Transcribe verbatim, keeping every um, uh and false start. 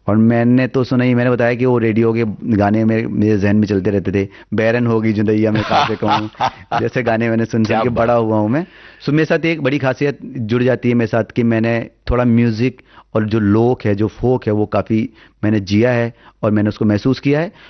और मैंने तो सुना ही, मैंने बताया कि वो रेडियो के गाने मेरे मेरे जहन में चलते रहते थे, बैरन होगी जुदैया मैं कहाँ से कहूँ, जैसे गाने मैंने सुन सुन क्या के बात। बड़ा हुआ हूँ मैं। सो मेरे साथ एक बड़ी खासियत जुड़ जाती है मेरे साथ कि मैंने थोड़ा म्यूजिक और जो लोक है, जो फोक है, वो काफ़ी मैंने जिया है और मैंने उसको महसूस किया है।